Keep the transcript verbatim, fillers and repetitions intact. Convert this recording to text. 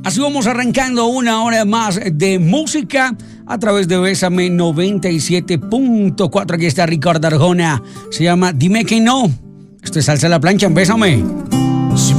Así vamos arrancando una hora más de música a través de Bésame noventa y siete punto cuatro. Aquí está Ricardo Arjona. Se llama Dime que no. Esto es Salsa a la Plancha en Bésame.